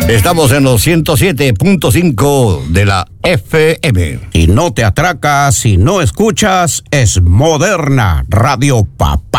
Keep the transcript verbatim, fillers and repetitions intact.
Estamos en los ciento siete punto cinco de la F M. Y no te atracas si no escuchas, es Moderna Radio Pap.